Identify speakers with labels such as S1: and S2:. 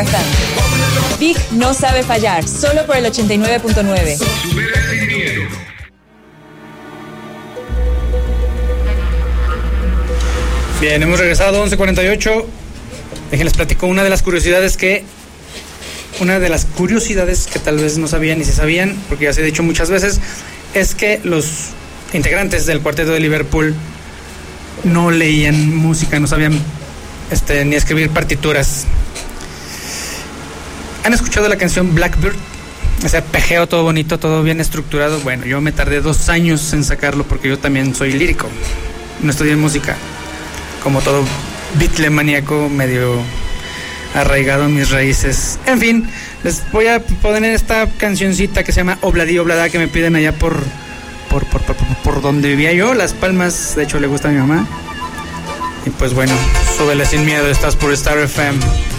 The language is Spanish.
S1: Big no sabe fallar, solo por el 89.9.
S2: Bien, hemos regresado 11:48. Déjenles platico una de las curiosidades que tal vez no sabían ni se sabían, porque ya se ha dicho muchas veces, es que los integrantes del Cuarteto de Liverpool no leían música, no sabían ni escribir partituras. ¿Han escuchado la canción Blackbird? Ese pejeo todo bonito, todo bien estructurado. Bueno, yo me tardé 2 años en sacarlo porque yo también soy lírico. No estudié música. Como todo beatlemaníaco, medio arraigado en mis raíces. En fin, les voy a poner esta cancioncita que se llama Obladi Oblada, que me piden allá por donde vivía yo, Las Palmas. De hecho, le gusta a mi mamá. Y pues bueno, súbele sin miedo, estás por Star FM.